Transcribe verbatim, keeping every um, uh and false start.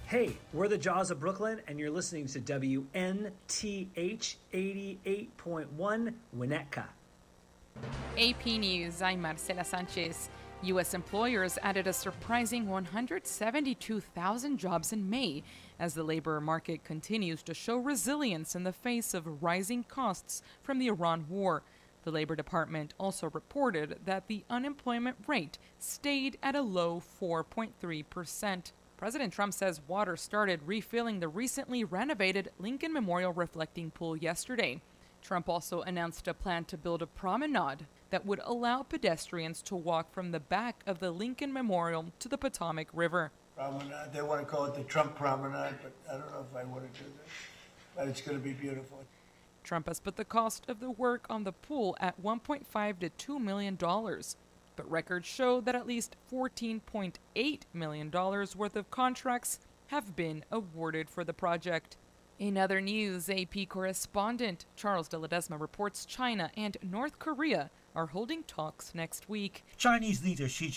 Hey, we're the Jaws of Brooklyn, and you're listening to W N T H eighty-eight point one Winnetka. A P News, I'm Marcela Sanchez. U S employers added a surprising one hundred seventy-two thousand jobs in May as the labor market continues to show resilience in the face of rising costs from the Iran war. The Labor Department also reported that the unemployment rate stayed at a low four point three percent. President Trump says water started refilling the recently renovated Lincoln Memorial Reflecting Pool yesterday. Trump also announced a plan to build a promenade that would allow pedestrians to walk from the back of the Lincoln Memorial to the Potomac River. Promenade. They want to call it the Trump Promenade, but I don't know if I want to do that. But it's going to be beautiful. Trump has put the cost of the work on the pool at one point five to two million dollars. But records show that at least fourteen point eight million dollars worth of contracts have been awarded for the project. In other news, A P correspondent Charles de Ledesma reports China and North Korea are holding talks next week. Chinese leader Xi